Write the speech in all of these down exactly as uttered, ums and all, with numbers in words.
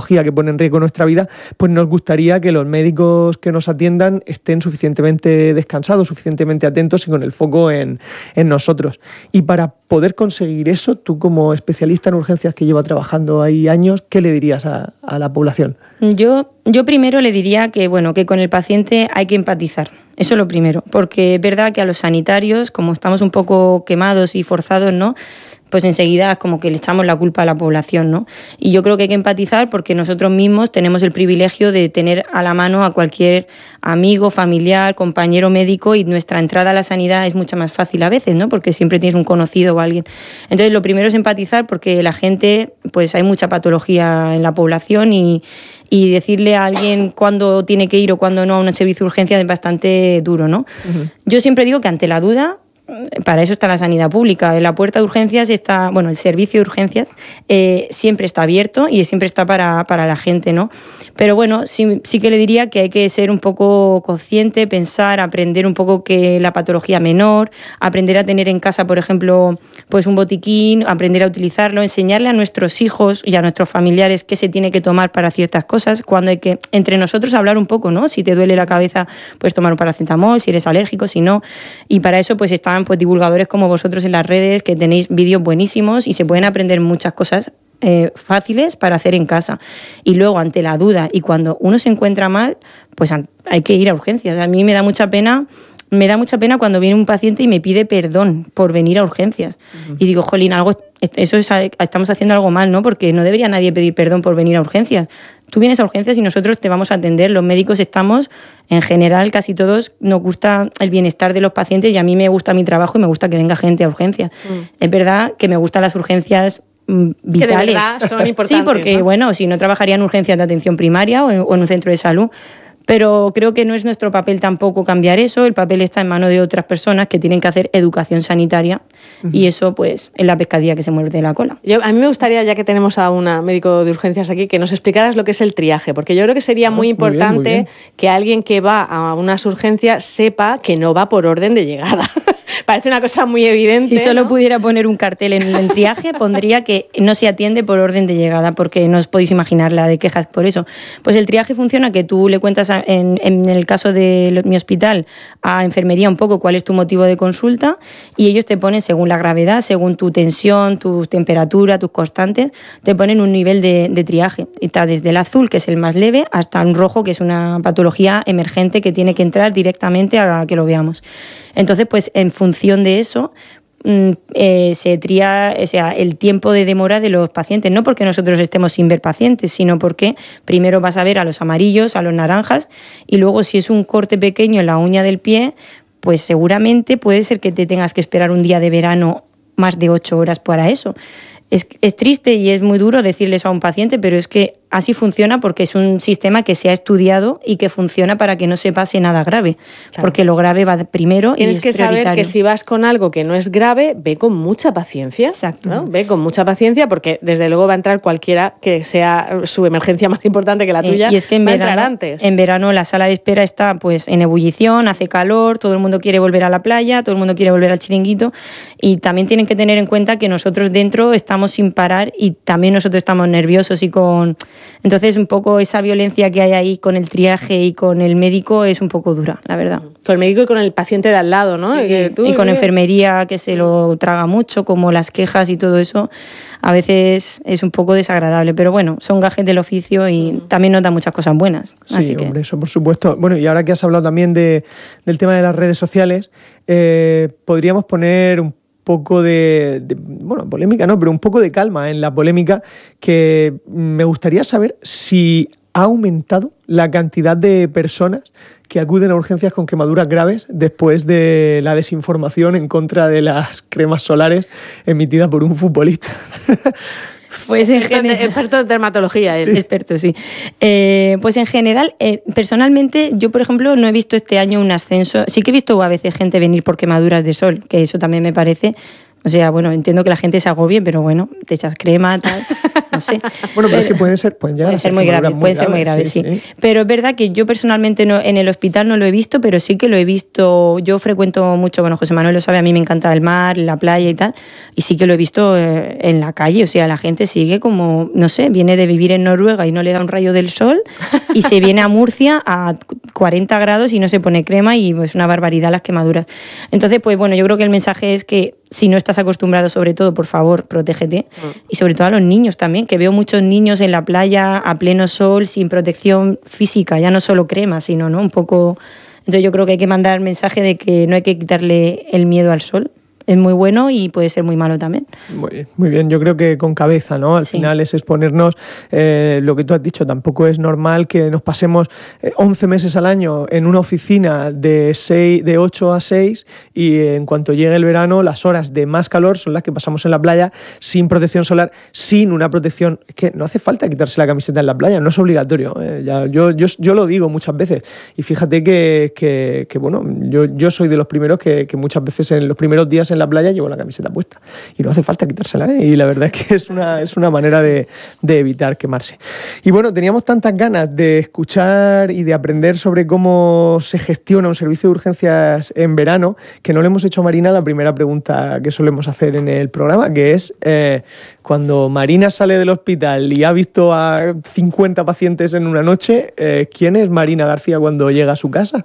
patología que pone en riesgo nuestra vida, pues nos gustaría que los médicos que nos atiendan estén suficientemente descansados, suficientemente atentos y con el foco en, en nosotros. Y para poder conseguir eso, tú como especialista en urgencias que lleva trabajando ahí años, ¿qué le dirías a, a la población? Yo, yo primero le diría que, bueno, que con el paciente hay que empatizar. Eso es lo primero, porque es verdad que a los sanitarios, como estamos un poco quemados y forzados, ¿no?, pues enseguida es como que le echamos la culpa a la población, ¿no? Y yo creo que hay que empatizar porque nosotros mismos tenemos el privilegio de tener a la mano a cualquier amigo, familiar, compañero médico, y nuestra entrada a la sanidad es mucho más fácil a veces, ¿no?, porque siempre tienes un conocido o alguien. Entonces, lo primero es empatizar porque la gente, pues hay mucha patología en la población y, y decirle a alguien cuándo tiene que ir o cuándo no a un servicio de urgencia es bastante duro, ¿no? Uh-huh. Yo siempre digo que ante la duda, para eso está la sanidad pública. En la puerta de urgencias está, bueno, el servicio de urgencias eh, siempre está abierto y siempre está para, para la gente, ¿no? Pero bueno, sí, sí que le diría que hay que ser un poco consciente, pensar, aprender un poco que la patología menor, aprender a tener en casa, por ejemplo, pues un botiquín, aprender a utilizarlo, enseñarle a nuestros hijos y a nuestros familiares qué se tiene que tomar para ciertas cosas, cuando hay que, entre nosotros, hablar un poco, ¿no? Si te duele la cabeza, puedes tomar un paracetamol, si eres alérgico, si no. Y para eso, pues están pues divulgadores como vosotros en las redes, que tenéis vídeos buenísimos y se pueden aprender muchas cosas eh, fáciles para hacer en casa. Y luego, ante la duda y cuando uno se encuentra mal, pues hay que ir a urgencias. A mí me da mucha pena me da mucha pena cuando viene un paciente y me pide perdón por venir a urgencias. Uh-huh. Y digo, jolín, algo, eso es, estamos haciendo algo mal, ¿no? Porque no debería nadie pedir perdón por venir a urgencias. Tú vienes a urgencias y nosotros te vamos a atender. Los médicos estamos, en general, casi todos, nos gusta el bienestar de los pacientes y a mí me gusta mi trabajo y me gusta que venga gente a urgencias. Uh-huh. Es verdad que me gustan las urgencias vitales. Que de verdad son importantes. Sí, porque, ¿no? Bueno, si no trabajaría en urgencias de atención primaria o en, o en un centro de salud. Pero creo que no es nuestro papel tampoco cambiar eso. El papel está en manos de otras personas que tienen que hacer educación sanitaria. Uh-huh. Y eso, pues, es la pescadilla que se muerde la cola. Yo, a mí me gustaría, ya que tenemos a una médico de urgencias aquí, que nos explicaras lo que es el triaje, porque yo creo que sería oh, muy importante muy bien, muy bien. que alguien que va a unas urgencias sepa que no va por orden de llegada. Parece una cosa muy evidente. Si solo ¿no? pudiera poner un cartel en el triaje, pondría que no se atiende por orden de llegada, porque no os podéis imaginar la de quejas por eso. Pues el triaje funciona que tú le cuentas, a, en, en el caso de mi hospital, a enfermería un poco cuál es tu motivo de consulta y ellos te ponen según la gravedad, según tu tensión, tu temperatura, tus constantes, te ponen un nivel de, de triaje. Y está desde el azul, que es el más leve, hasta un rojo, que es una patología emergente que tiene que entrar directamente a que lo veamos. Entonces, pues en función de eso, eh, se tría, o sea, el tiempo de demora de los pacientes, no porque nosotros estemos sin ver pacientes, sino porque primero vas a ver a los amarillos, a los naranjas, y luego si es un corte pequeño en la uña del pie, pues seguramente puede ser que te tengas que esperar un día de verano más de ocho horas para eso. Es, es triste y es muy duro decirle eso a un paciente, pero es que así funciona porque es un sistema que se ha estudiado y que funciona para que no se pase nada grave, claro. Porque lo grave va primero. Tienes y es que prioritario. Saber que si vas con algo que no es grave, ve con mucha paciencia. Exacto. ¿no? Ve con mucha paciencia porque desde luego va a entrar cualquiera que sea su emergencia más importante que la sí, tuya. Y es que en va verano, a entrar antes. En verano la sala de espera está pues en ebullición, hace calor, todo el mundo quiere volver a la playa, todo el mundo quiere volver al chiringuito y también tienen que tener en cuenta que nosotros dentro estamos sin parar y también nosotros estamos nerviosos y con... Entonces un poco esa violencia que hay ahí con el triaje y con el médico es un poco dura, la verdad. Con el médico y con el paciente de al lado, ¿no? Sí, que tú, y con ¿qué? enfermería que se lo traga mucho, como las quejas y todo eso, a veces es un poco desagradable, pero bueno, son gajes del oficio y mm. también nos da muchas cosas buenas. Sí, así que... hombre, eso por supuesto. Bueno, y ahora que has hablado también de, del tema de las redes sociales, eh, podríamos poner un poco de, de, bueno, polémica no, pero un poco de calma en la polémica, que me gustaría saber si ha aumentado la cantidad de personas que acuden a urgencias con quemaduras graves después de la desinformación en contra de las cremas solares emitidas por un futbolista. Pues en general, experto en dermatología, el sí. experto, sí. Eh, pues en general, eh, personalmente, yo por ejemplo no he visto este año un ascenso. Sí que he visto a veces gente venir por quemaduras de sol, que eso también me parece O sea, bueno, entiendo que la gente se agobie, pero bueno, te echas crema, tal, no sé. Bueno, pero es que pueden ser, pueden llegar pueden a ser ser muy graves, muy pueden ser muy graves, sí, sí. Pero es verdad que yo personalmente no, en el hospital no lo he visto, pero sí que lo he visto. Yo frecuento mucho, bueno, José Manuel lo sabe, a mí me encanta el mar, la playa y tal, y sí que lo he visto eh, en la calle. O sea, la gente sigue como, no sé, viene de vivir en Noruega y no le da un rayo del sol y se viene a Murcia a cuarenta grados y no se pone crema y es pues, una barbaridad las quemaduras. Entonces, pues bueno, yo creo que el mensaje es que si no estás acostumbrado, sobre todo, por favor, protégete. Mm. Y sobre todo a los niños también, que veo muchos niños en la playa a pleno sol, sin protección física, ya no solo crema, sino ¿no? un poco... Entonces yo creo que hay que mandar el mensaje de que no hay que quitarle el miedo al sol. Es muy bueno y puede ser muy malo también. Muy, muy bien, yo creo que con cabeza, ¿no? Al sí. final es exponernos, eh, lo que tú has dicho, tampoco es normal que nos pasemos eh, once meses al año en una oficina de, seis, de ocho a seis y eh, en cuanto llegue el verano las horas de más calor son las que pasamos en la playa sin protección solar, sin una protección. Es que no hace falta quitarse la camiseta en la playa, no es obligatorio. Eh, ya, yo, yo, yo lo digo muchas veces y fíjate que, que, que bueno, yo, yo soy de los primeros que, que muchas veces en los primeros días en en la playa llevo la camiseta puesta y no hace falta quitársela, ¿eh? Y la verdad es que es una, es una manera de, de evitar quemarse. Y bueno, teníamos tantas ganas de escuchar y de aprender sobre cómo se gestiona un servicio de urgencias en verano que no le hemos hecho a Marina la primera pregunta que solemos hacer en el programa, que es eh, cuando Marina sale del hospital y ha visto a cincuenta pacientes en una noche, eh, ¿quién es Marina García cuando llega a su casa?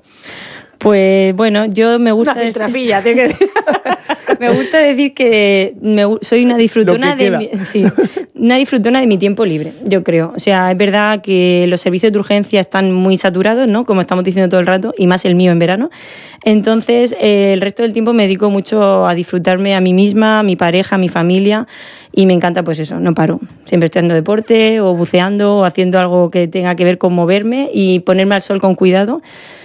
Pues bueno, yo me gusta... Una filtrafilla, tiene que decir. Me gusta decir que me, soy una disfrutona de mi, sí, una disfrutona de mi tiempo libre, yo creo. O sea, es verdad que los servicios de urgencia están muy saturados, ¿no? Como estamos diciendo todo el rato, y más el mío en verano. Entonces, eh, el resto del tiempo me dedico mucho a disfrutarme a mí misma, a mi pareja, a mi familia, y me encanta pues eso, no paro. Siempre estoy haciendo deporte o buceando o haciendo algo que tenga que ver con moverme y ponerme al sol con cuidado.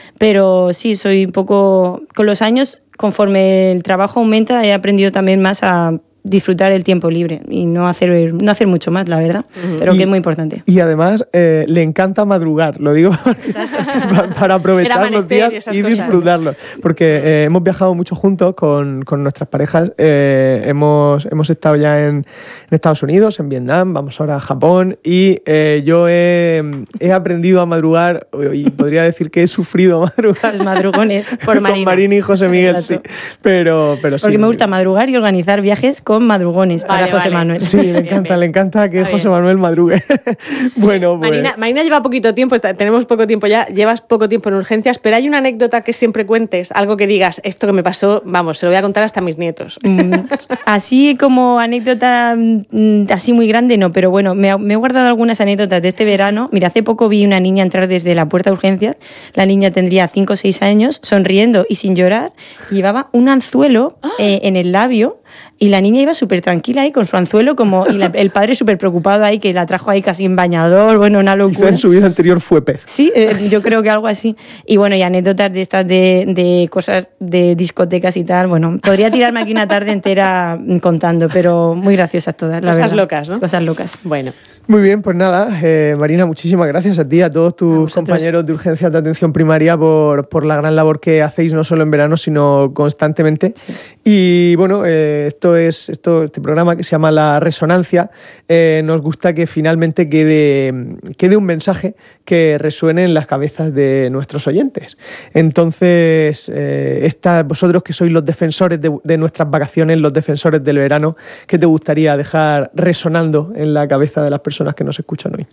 Pero sí, soy un poco... Con los años, conforme el trabajo aumenta, he aprendido también más a disfrutar el tiempo libre y no hacer, no hacer mucho más, la verdad, uh-huh. pero y, que es muy importante. Y además eh, le encanta madrugar, lo digo para, para aprovechar los días y, y disfrutarlos, porque eh, hemos viajado mucho juntos con, con nuestras parejas, eh, hemos, hemos estado ya en, en Estados Unidos, en Vietnam, vamos ahora a Japón y eh, yo he, he aprendido a madrugar y podría decir que he sufrido madrugar. Los madrugones por con Marina. Marina y José Miguel, Exacto. sí, pero, pero sí. Porque me gusta madrugar y organizar viajes con madrugones vale, para José vale. Manuel. Sí, le encanta, le encanta que Está José bien. Manuel madrugue. Bueno, pues... Marina, Marina lleva poquito tiempo, tenemos poco tiempo ya, llevas poco tiempo en urgencias, pero hay una anécdota que siempre cuentes, algo que digas, esto que me pasó, vamos, se lo voy a contar hasta a mis nietos. Mm, así como anécdota así muy grande, no, pero bueno, me, me he guardado algunas anécdotas de este verano. Mira, hace poco vi una niña entrar desde la puerta de urgencias, la niña tendría cinco o seis años, sonriendo y sin llorar, llevaba un anzuelo eh, en el labio. Y la niña iba súper tranquila ahí con su anzuelo como, y la, el padre súper preocupado ahí, que la trajo ahí casi en bañador, bueno, una locura. Quizá en su vida anterior fue pez. Sí, eh, yo creo que algo así. Y bueno, y anécdotas de estas de, de cosas de discotecas y tal, bueno, podría tirarme aquí una tarde entera contando, pero muy graciosas todas, la Cosas verdad. locas, ¿no? Cosas locas. Bueno. Muy bien, pues nada, eh, Marina, muchísimas gracias a ti, a todos tus a compañeros de urgencias de atención primaria por, por la gran labor que hacéis, no solo en verano, sino constantemente. Sí. Y bueno, eh, esto es esto, este programa que se llama La Resonancia, eh, nos gusta que finalmente quede, quede un mensaje que resuene en las cabezas de nuestros oyentes. Entonces, eh, esta, vosotros que sois los defensores de, de nuestras vacaciones, los defensores del verano, ¿qué te gustaría dejar resonando en la cabeza de las personas que nos escuchan hoy?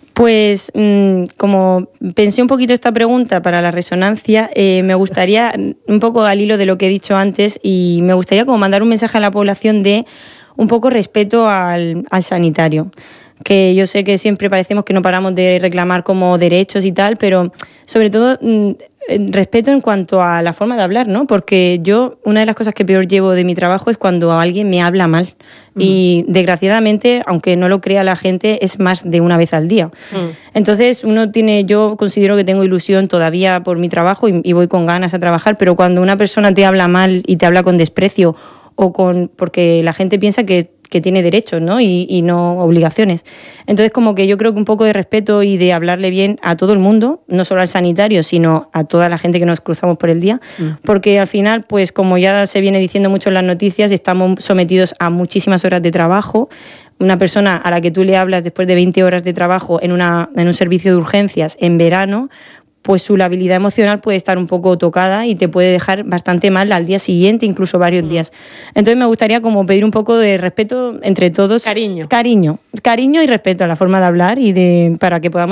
Pues mmm, como pensé un poquito esta pregunta para la resonancia, eh, me gustaría, un poco al hilo de lo que he dicho antes, y me gustaría como mandar un mensaje a la población de un poco respeto al, al sanitario. Que yo sé que siempre parecemos que no paramos de reclamar como derechos y tal, pero sobre todo mmm, respeto en cuanto a la forma de hablar, ¿no? Porque yo, una de las cosas que peor llevo de mi trabajo es cuando alguien me habla mal. Uh-huh. Y desgraciadamente, aunque no lo crea la gente, es más de una vez al día. Uh-huh. Entonces, uno tiene, yo considero que tengo ilusión todavía por mi trabajo y, y voy con ganas a trabajar, pero cuando una persona te habla mal y te habla con desprecio o con, porque la gente piensa que que tiene derechos, ¿no? Y, y no obligaciones. Entonces, como que yo creo que un poco de respeto y de hablarle bien a todo el mundo, no solo al sanitario, sino a toda la gente que nos cruzamos por el día, mm. porque al final, pues como ya se viene diciendo mucho en las noticias, estamos sometidos a muchísimas horas de trabajo. Una persona a la que tú le hablas después de veinte horas de trabajo en, una, en un servicio de urgencias en verano, pues su labilidad emocional puede estar un poco tocada y te puede dejar bastante mal al día siguiente, incluso varios días. Entonces me gustaría como pedir un poco de respeto entre todos. Cariño. Cariño. Cariño y respeto a la forma de hablar y de para que podamos